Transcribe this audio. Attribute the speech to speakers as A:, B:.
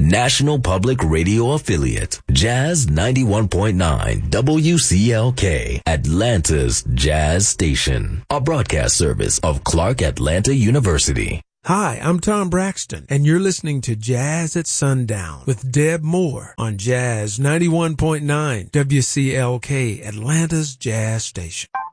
A: National Public Radio affiliate, Jazz 91.9 WCLK, Atlanta's Jazz Station, a broadcast service of Clark Atlanta University.
B: Hi, I'm Tom Braxton, and you're listening to Jazz at Sundown with Deb Moore on Jazz 91.9 WCLK, Atlanta's Jazz Station.